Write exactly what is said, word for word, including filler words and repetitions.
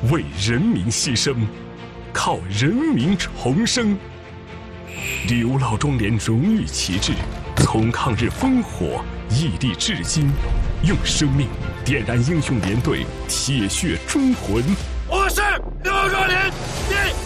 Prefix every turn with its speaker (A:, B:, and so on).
A: 为人民牺牲，靠人民重生。刘老庄连荣誉旗帜，从抗日烽火屹立至今，用生命点燃英雄连队铁血忠魂。
B: 我是刘壮林第